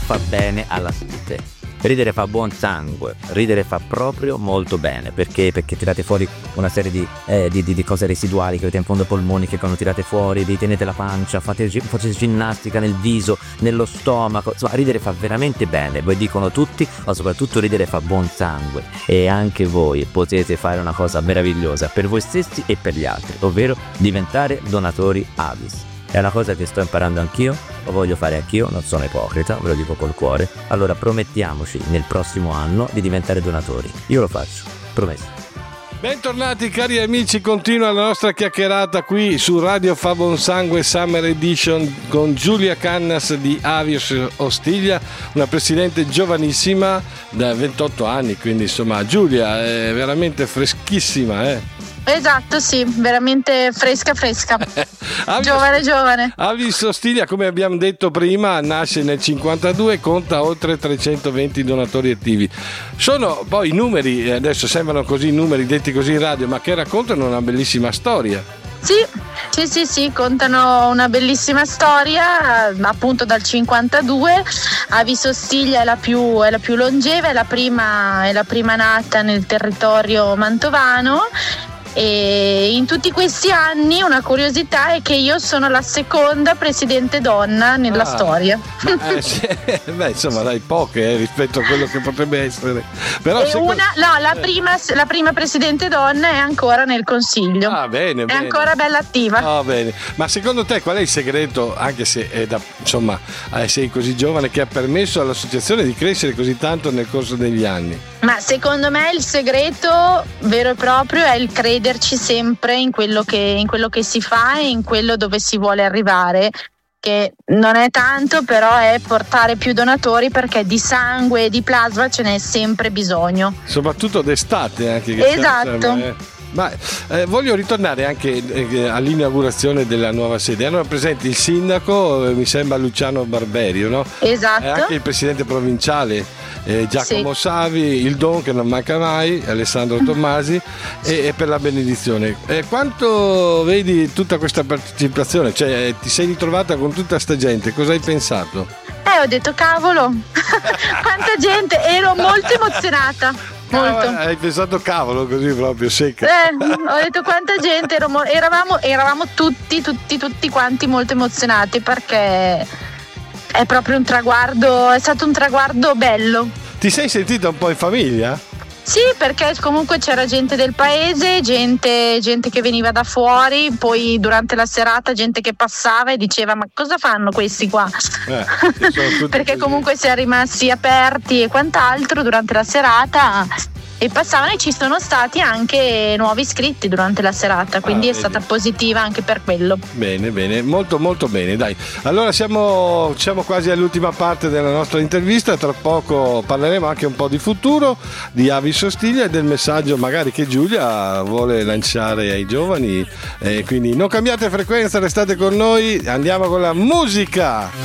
fa bene alla salute. Ridere fa buon sangue, ridere fa proprio molto bene, perché tirate fuori una serie di cose residuali che avete in fondo ai polmoni, che quando tirate fuori vi tenete la pancia, fate ginnastica nel viso, nello stomaco, insomma ridere fa veramente bene, voi dicono tutti, ma soprattutto ridere fa buon sangue, e anche voi potete fare una cosa meravigliosa per voi stessi e per gli altri, ovvero diventare donatori Avis. È una cosa che sto imparando anch'io, lo voglio fare anch'io, non sono ipocrita, ve lo dico col cuore. Allora promettiamoci nel prossimo anno di diventare donatori. Io lo faccio, promesso. Bentornati cari amici, continua la nostra chiacchierata qui su Radio Fa Buon Sangue Summer Edition con Giulia Cannas di Avis Ostiglia, una presidente giovanissima da 28 anni, quindi insomma Giulia è veramente freschissima, Esatto, sì, veramente fresca. Giovane. Avis Ostiglia, come abbiamo detto prima, nasce nel 52 e conta oltre 320 donatori attivi. Sono poi numeri, adesso sembrano così numeri detti così in radio, ma che raccontano una bellissima storia. Sì, contano una bellissima storia, appunto dal 52. Avis Ostiglia è la più longeva, è la prima nata nel territorio mantovano. E in tutti questi anni una curiosità è che io sono la seconda presidente donna nella storia. Insomma dai, poche rispetto a quello che potrebbe essere. Però la prima presidente donna è ancora nel consiglio. Bene. È ancora bella attiva. Bene. Ma secondo te qual è il segreto, anche se sei così giovane, che ha permesso all'associazione di crescere così tanto nel corso degli anni? Ma secondo me il segreto vero e proprio è il crederci sempre in quello che si fa e in quello dove si vuole arrivare, che non è tanto, però è portare più donatori, perché di sangue e di plasma ce n'è sempre bisogno, soprattutto d'estate anche. Esatto. Ma voglio ritornare anche all'inaugurazione della nuova sede. Erano presenti il sindaco, mi sembra Luciano Barberio, no? Esatto. E anche il presidente provinciale Giacomo Savi, il Don che non manca mai, Alessandro Tommasi, e per la benedizione. Quanto vedi tutta questa partecipazione? Cioè, ti sei ritrovata con tutta sta gente, cosa hai pensato? Ho detto cavolo, quanta gente, ero molto emozionata. Molto. Hai pensato cavolo così proprio secca? Ho detto quanta gente, eravamo tutti quanti molto emozionati, perché è proprio un traguardo, è stato un traguardo bello. Ti sei sentita un po' in famiglia? Sì, perché comunque c'era gente del paese, gente che veniva da fuori, poi durante la serata gente che passava e diceva ma cosa fanno questi qua? Perché comunque si è rimasti aperti e quant'altro durante la serata, e passavano, e ci sono stati anche nuovi iscritti durante la serata, quindi è stata positiva anche per quello. Bene, molto molto bene, dai. Allora siamo quasi all'ultima parte della nostra intervista, tra poco parleremo anche un po' di futuro di Avis Ostiglia e del messaggio magari che Giulia vuole lanciare ai giovani, quindi non cambiate frequenza, restate con noi, andiamo con la musica.